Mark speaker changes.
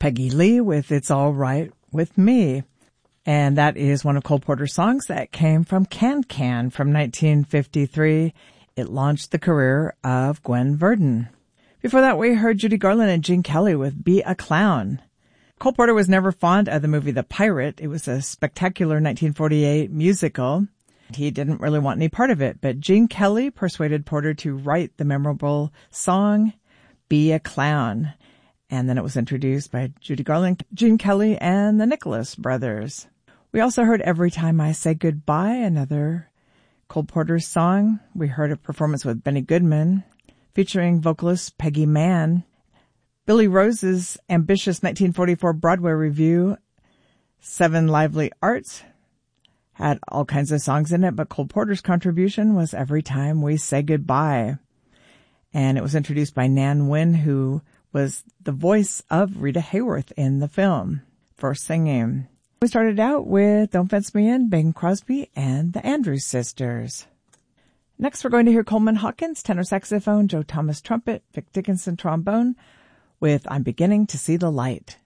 Speaker 1: Peggy Lee with It's All Right With Me. And that is one of Cole Porter's songs that came from Can Can from 1953. It launched the career of Gwen Verdon. Before that, we heard Judy Garland and Gene Kelly with Be a Clown. Cole Porter was never fond of the movie The Pirate. It was a spectacular 1948 musical. He didn't really want any part of it, but Gene Kelly persuaded Porter to write the memorable song Be a Clown. And then it was introduced by Judy Garland, Gene Kelly, and the Nicholas brothers. We also heard Every Time I Say Goodbye, another Cole Porter song. We heard a performance with Benny Goodman featuring vocalist Peggy Mann. Billy Rose's ambitious 1944 Broadway review, Seven Lively Arts, had all kinds of songs in it, but Cole Porter's contribution was Every Time We Say Goodbye. And it was introduced by Nan Wynn, who was the voice of Rita Hayworth in the film for singing. We started out with Don't Fence Me In, Bing Crosby and the Andrews Sisters. Next, we're going to hear Coleman Hawkins, tenor saxophone, Joe Thomas trumpet, Vic Dickinson trombone, with I'm Beginning to See the Light.